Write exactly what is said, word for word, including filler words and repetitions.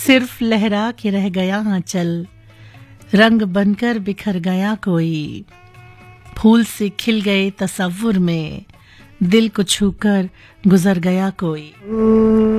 सिर्फ लहरा के रह गया आंचल, रंग बनकर बिखर गया कोई, फूल से खिल गए तसव्वुर में, दिल को छूकर गुजर गया कोई।